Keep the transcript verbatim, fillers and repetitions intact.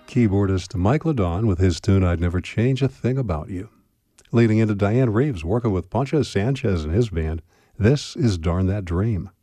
keyboardist Mike LeDon with his tune I'd Never Change a Thing About You. Leading into Diane Reeves working with Poncho Sanchez and his band, this is Darn That Dream.